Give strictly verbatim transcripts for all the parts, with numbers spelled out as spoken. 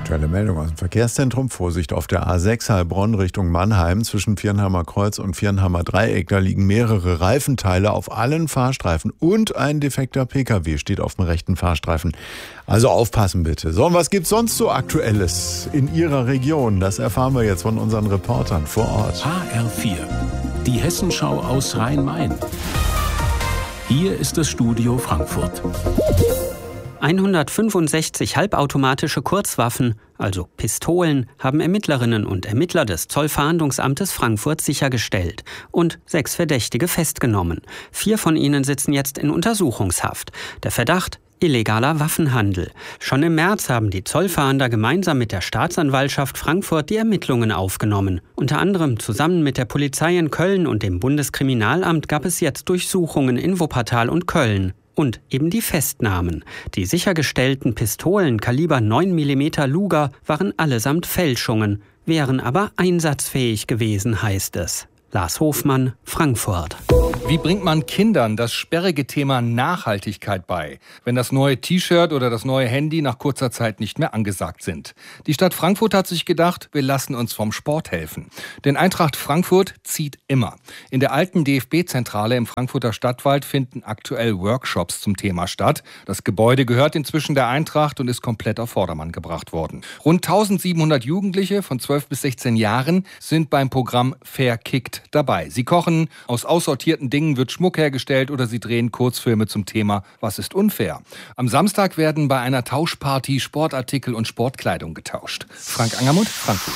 Aktuelle Meldung aus dem Verkehrszentrum. Vorsicht auf der A sechs Heilbronn Richtung Mannheim. Zwischen Viernheimer Kreuz und Viernheimer Dreieck. Da liegen mehrere Reifenteile auf allen Fahrstreifen. Und ein defekter Pkw steht auf dem rechten Fahrstreifen. Also aufpassen bitte. So, und was gibt's sonst so Aktuelles in Ihrer Region? Das erfahren wir jetzt von unseren Reportern vor Ort. H R vier. Die Hessenschau aus Rhein-Main. Hier ist das Studio Frankfurt. hundertfünfundsechzig halbautomatische Kurzwaffen, also Pistolen, haben Ermittlerinnen und Ermittler des Zollfahndungsamtes Frankfurt sichergestellt und sechs Verdächtige festgenommen. Vier von ihnen sitzen jetzt in Untersuchungshaft. Der Verdacht: illegaler Waffenhandel. Schon im März haben die Zollfahnder gemeinsam mit der Staatsanwaltschaft Frankfurt die Ermittlungen aufgenommen. Unter anderem zusammen mit der Polizei in Köln und dem Bundeskriminalamt gab es jetzt Durchsuchungen in Wuppertal und Köln. Und eben die Festnahmen. Die sichergestellten Pistolen Kaliber neun Millimeter Luger waren allesamt Fälschungen, wären aber einsatzfähig gewesen, heißt es. Lars Hofmann, Frankfurt. Wie bringt man Kindern das sperrige Thema Nachhaltigkeit bei, wenn das neue T-Shirt oder das neue Handy nach kurzer Zeit nicht mehr angesagt sind? Die Stadt Frankfurt hat sich gedacht, wir lassen uns vom Sport helfen. Denn Eintracht Frankfurt zieht immer. In der alten D F B-Zentrale im Frankfurter Stadtwald finden aktuell Workshops zum Thema statt. Das Gebäude gehört inzwischen der Eintracht und ist komplett auf Vordermann gebracht worden. Rund eintausendsiebenhundert Jugendliche von zwölf bis sechzehn Jahren sind beim Programm Verkickt dabei. Sie kochen, aus aussortierten Dingen wird Schmuck hergestellt oder sie drehen Kurzfilme zum Thema Was ist unfair? Am Samstag werden bei einer Tauschparty Sportartikel und Sportkleidung getauscht. Frank Angermund, Frankfurt.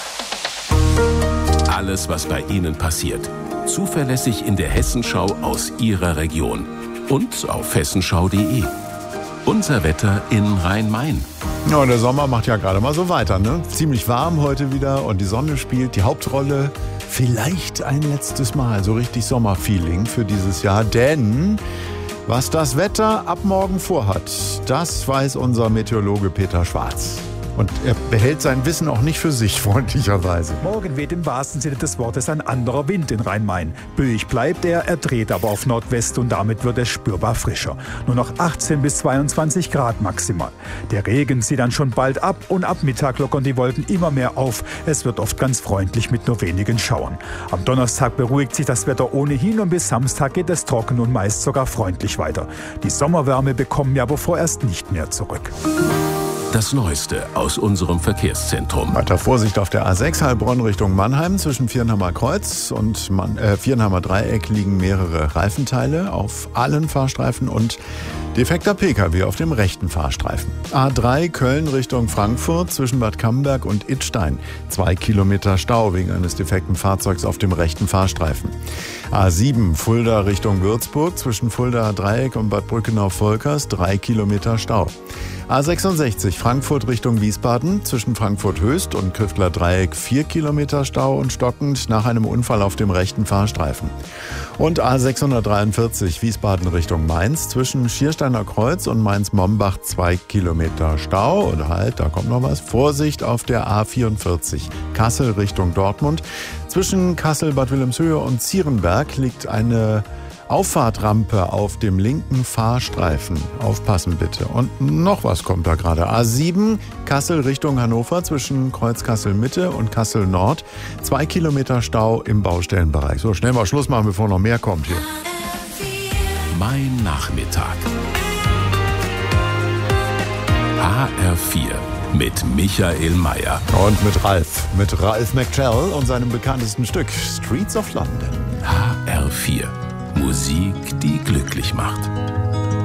Alles, was bei Ihnen passiert. Zuverlässig in der Hessenschau aus Ihrer Region. Und auf hessenschau punkt de. Unser Wetter in Rhein-Main. Ja, und der Sommer macht ja gerade mal so weiter, ne? Ziemlich warm heute wieder und die Sonne spielt die Hauptrolle. Vielleicht ein letztes Mal so richtig Sommerfeeling für dieses Jahr, denn was das Wetter ab morgen vorhat, das weiß unser Meteorologe Peter Schwarz. Und er behält sein Wissen auch nicht für sich, freundlicherweise. Morgen weht im wahrsten Sinne des Wortes ein anderer Wind in Rhein-Main. Böig bleibt er, er dreht aber auf Nordwest und damit wird es spürbar frischer. Nur noch achtzehn bis zweiundzwanzig Grad maximal. Der Regen zieht dann schon bald ab und ab Mittag lockern die Wolken immer mehr auf. Es wird oft ganz freundlich mit nur wenigen Schauern. Am Donnerstag beruhigt sich das Wetter ohnehin und bis Samstag geht es trocken und meist sogar freundlich weiter. Die Sommerwärme bekommen wir aber vorerst nicht mehr zurück. Das Neueste aus unserem Verkehrszentrum. Weiter Vorsicht auf der A sechs Heilbronn Richtung Mannheim. Zwischen Viernheimer Kreuz und Man- äh, Viernheimer Dreieck liegen mehrere Reifenteile auf allen Fahrstreifen und defekter Pkw auf dem rechten Fahrstreifen. A drei Köln Richtung Frankfurt zwischen Bad Camberg und Idstein. Zwei Kilometer Stau wegen eines defekten Fahrzeugs auf dem rechten Fahrstreifen. A sieben Fulda Richtung Würzburg zwischen Fulda Dreieck und Bad Brückenau-Volkers. Drei Kilometer Stau. A sechsundsechzig Frankfurt Richtung Wiesbaden zwischen Frankfurt Höchst und Krüftler Dreieck. Vier Kilometer Stau und stockend nach einem Unfall auf dem rechten Fahrstreifen. Und A sechshundertdreiundvierzig Wiesbaden Richtung Mainz zwischen Schiersteiner Kreuz und Mainz-Mombach. Zwei Kilometer Stau. Und halt, da kommt noch was. Vorsicht auf der A vierundvierzig Kassel Richtung Dortmund. Zwischen Kassel-Bad Wilhelmshöhe und Zierenberg liegt eine Auffahrtrampe auf dem linken Fahrstreifen. Aufpassen bitte. Und noch was kommt da gerade. A sieben Kassel Richtung Hannover zwischen Kreuz Kassel Mitte und Kassel Nord. Zwei Kilometer Stau im Baustellenbereich. So, schnell mal Schluss machen, bevor noch mehr kommt hier. Mein Nachmittag. H R vier mit Michael Mayer. Und mit Ralf. Mit Ralf McTell und seinem bekanntesten Stück Streets of London. H R vier. Musik, die glücklich macht.